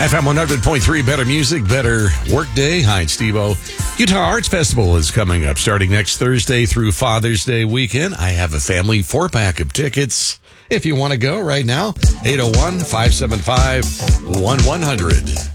FM 100.3, better music, better workday. Hi, it's Steve-O. Utah Arts Festival is coming up starting next Thursday through Father's Day weekend. I have a family 4-pack of tickets. If you want to go right now, 801-575-1100.